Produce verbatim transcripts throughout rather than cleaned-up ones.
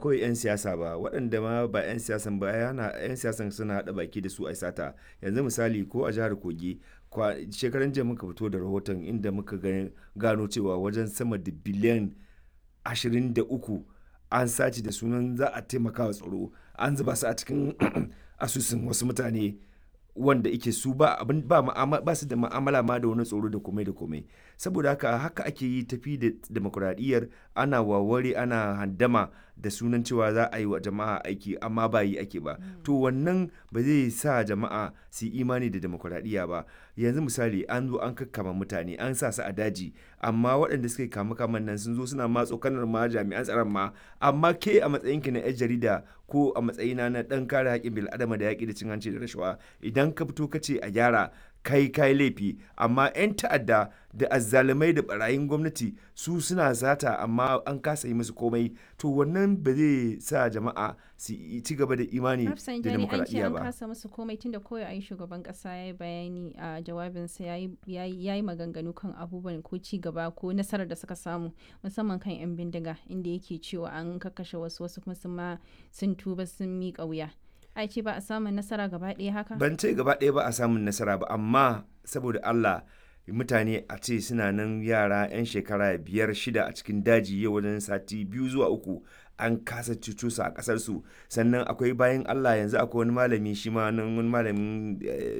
kawai 'yan siyasa ba, waɗanda ma ba 'yan siyasan ba yana 'yan siyasan suna haɗa baki da su a sata. Yanzu misali ko a jihar Kogi shekaran jiya muka fito da rahoton inda muka gano cewa wajen sama da biliyan ashirin da uku an sace da sunan za a taimaka wa tsaro, an zuba su a cikin asusun wasu mutane wanda ike su ba abin ba ba su da ma'amala ma da wani tsoro da komai da komai. Saboda haka haka ake yi tafi da demokuraɗiyyar, ana waware ana handama da sunan cewa za a yi wa jama'a aiki amma ba yi ake ba. To wannan ba zai sa jama'a su yi imani da demokuraɗiyya ba. Yanzu misali an zo an kakkama mutane an sa su a daji, amma waɗanda suka yi kama kaman nan sun zo suna matso kanar ma jami'an tsaron ma, amma ke a matsayinki na 'yar jarida ko a matsayina na ɗan kare haƙƙin bil'adama da yaƙi da cin hanci da rashawa, idan ka fito ka ce a gyara kai kai laifi, amma 'yan ta'adda da azzalumai da barayin gwamnati su suna sata amma an kasa yi musu komai, to wannan ba zai sa jama'a su ci gaba da imani da demokradiyya ba. An kasa musu komai tunda koyo ayi shugaban kasa yayi bayani a jawabinsa yayi yayi maganganu kan abubuwan ko ci gaba ko nasarar da suka samu musamman kan 'yan bindiga, inda yake cewa an kakkashe wasu wasu kuma sun ma sun tuba sun miƙa wuya. Ai ce ba a samun nasara gaba ɗaya haka? Ban ce gaba ɗaya ba a samun nasara ba, amma saboda Allah mutane a ce suna nan yara 'yan shekara biyar shida a cikin daji yau wajen sati biyu zuwa uku an kasa cucu su a ƙasar su. Sannan akwai bayan Allah yanzu akwai wani malami shi ma nan wani malamin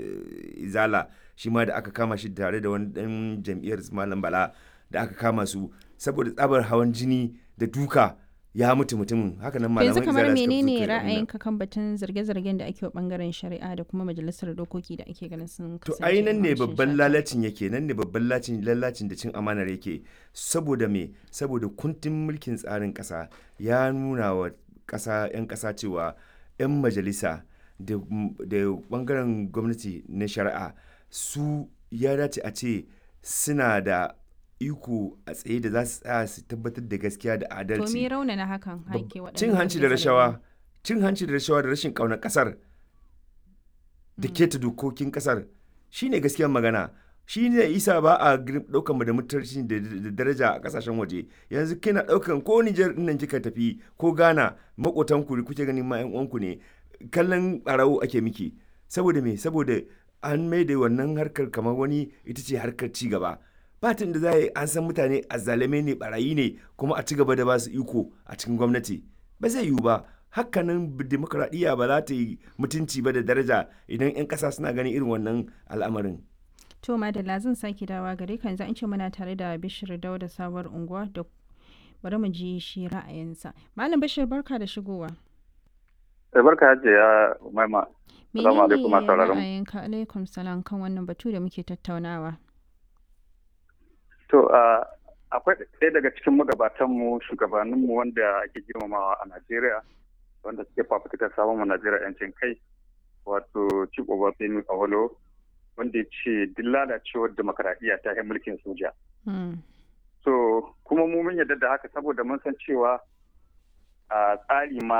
izala shi ma da aka kama shi tare da wani ɗan jam'iyyar Malam Bala da aka kama su saboda tsabar hawan jini da duka. Ya mutu mutumin haka nan malaman izala suka fito. Yanzu kamar menene ra'ayinka kan batun zarge-zargen da ake wa bangaren shari'a da kuma majalisar dokoki da ake ganin sun kasance? To ai nan ne babban lalacin yake, nan ne babban lalacin lalacin da cin amanar yake. Saboda me? Saboda kundin mulkin tsarin kasa ya nuna wa kasa 'yan kasa cewa 'yan majalisa da da bangaren gwamnati na shari'a su ya dace a ce suna da iko a tsaye da za su tsaya su tabbatar da gaskiya da adalci. To me raunana hakan haike waɗannan cin hanci da rashawa cin hanci da rashawa da rashin ƙaunar ƙasar da keta dokokin ƙasar shine gaskiyar magana. Shi ne isa ba a ɗaukan mu da mutunci da daraja a ƙasashen waje. Yanzu kina ɗaukan ko Nijar ɗin nan kika tafi ko Ghana maƙotanku kuke ganin ma 'yan uwanku ne, kallon ɓarawo ake miki. Saboda me? Saboda an maida wannan harkar kamar wani ita ce harkar ci gaba. Fatin da za a yi an san mutane azzalumai ne barayi ne kuma a ci gaba da ba su iko a cikin gwamnati ba zai yiwu ba. Hakanan demokradiyya ba za ta yi mutunci ba da daraja idan 'yan ƙasa suna ganin irin wannan al'amarin. To madalla zan sake dawa gare ka, yanzu an ce muna tare da Bishir Dauda sabuwar unguwa da bari mu ji shi ra'ayinsa. Malam Bishir barka da shigowa. Barka hajiya Maima. Assalamu alaikum masu sauraron. Menene ra'ayinka? Alaikum salam kan wannan batu da muke tattaunawa. To, akwai ɗaya daga cikin magabatanmu shugabanninmu wanda ake girmamawa a Najeriya, wanda suke fafutukar samun wa Najeriya 'yancin kai, wato Chief Obafemi Awolowo, wanda ya ce duk lalacewar demokaradiyya ta yi mulkin soja. So, kuma mu mun yarda da haka saboda mun san cewa a tsari ma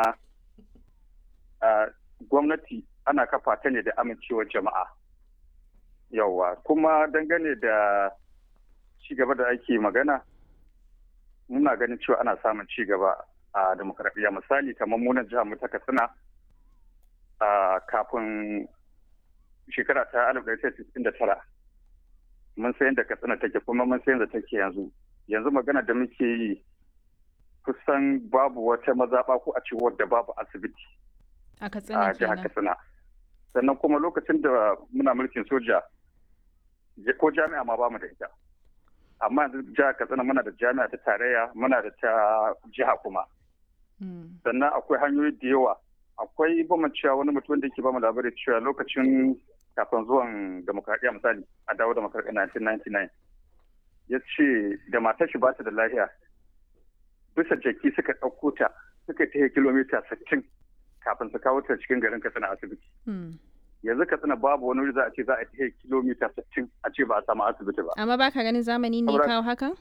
gwamnati ana kafa ta ne da amincewar jama'a. Yawwa, kuma dangane da ci gaba da ake magana muna ganin cewa ana samun ci gaba a demokradiyya. Misali kamar munan jihar mu ta Katsina a kafin shekara ta alif ɗaya sittin da tara mun san yadda Katsina take kuma mun san yadda take yanzu yanzu magana da muke yi kusan babu wata mazaɓa ko a ce wadda babu asibiti a jihar Katsina. Sannan kuma lokacin da muna mulkin soja ko jami'a ma ba mu da ita. Amma yanzu jihar Katsina muna da jami'a ta tarayya muna da ta jiha kuma. Sannan akwai hanyoyi da yawa. Akwai bamu cewa wani mutum da yake bamu labari cewa lokacin kafin zuwan demokradiyya misali a dawo demokradiyya nineteen ninety-nine ya ce da matar shi ba ta da lafiya bisa jaki suka ɗauko ta suka ta kilomita sittin kafin su kawo ta cikin garin Katsina asibiti. Yanzu Katsina babu wani wuri za a ce za a tafiya kilomita sittin a ce ba a samu asibiti ba. Amma baka ganin zamani ne kawo haka?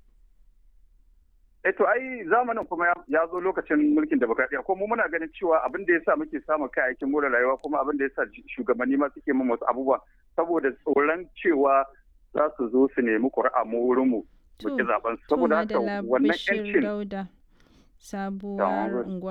Eh to ai zamanin kuma ya zo lokacin mulkin demokradiyya ko mu muna ganin cewa abin da yasa muke samun kayayyakin more rayuwa kuma abin da yasa shugabanni ma suke mun wasu abubuwa saboda tsoron cewa za su zo su nemi ƙuri'a mu wurin mu mu ki zaben saboda haka wannan yancin sabuwar unguwa